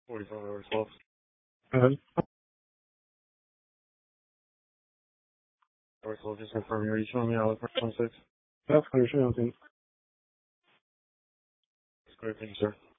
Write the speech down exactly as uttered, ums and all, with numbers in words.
forty-five hours twelve. Go ahead. Hours twelve, just confirm you're showing me out for twenty-six. Yep, understand. That's great, thank you, sir.